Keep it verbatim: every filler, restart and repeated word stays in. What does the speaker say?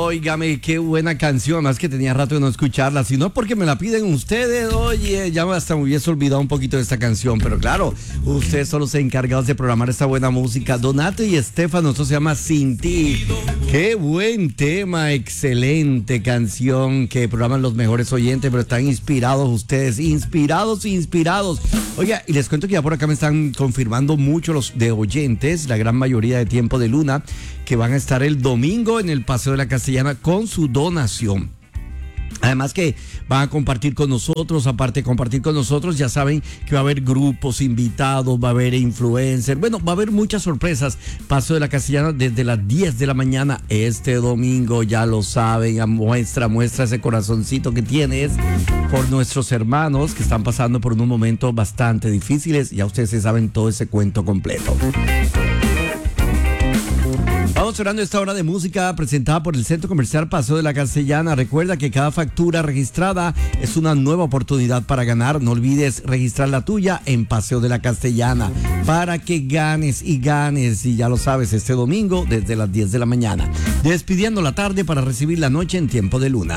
Óigame, qué buena canción, más que tenía rato de no escucharla, sino porque me la piden ustedes. Oye, ya hasta me hubiese olvidado un poquito de esta canción, pero claro, ustedes son los encargados de programar esta buena música. Donato y Estefano, esto se llama Sin Ti. Qué buen tema, excelente canción que programan los mejores oyentes, pero están inspirados ustedes, inspirados, inspirados. Oiga, y les cuento que ya por acá me están confirmando mucho los de oyentes, la gran mayoría de Tiempo de Luna, que van a estar el domingo en el Paseo de la Castellana con su donación. Además que van a compartir con nosotros, aparte de compartir con nosotros, ya saben que va a haber grupos invitados, va a haber influencers, bueno, va a haber muchas sorpresas. Paseo de la Castellana desde las diez de la mañana este domingo, ya lo saben, muestra, muestra ese corazoncito que tienes por nuestros hermanos que están pasando por unos momentos bastante difíciles, ya ustedes se saben todo ese cuento completo. Vamos cerrando esta hora de música presentada por el Centro Comercial Paseo de la Castellana. Recuerda que cada factura registrada es una nueva oportunidad para ganar. No olvides registrar la tuya en Paseo de la Castellana para que ganes y ganes. Y ya lo sabes, este domingo desde las diez de la mañana. Despidiendo la tarde para recibir la noche en Tiempo de Luna.